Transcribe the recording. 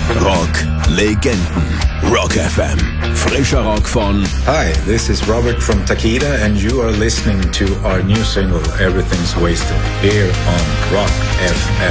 Rock-Legenden. Rock FM. Frischer Rock von... Hi, this is Robert from Takeda and you are listening to our new single, Everything's Wasted, here on Rock FM.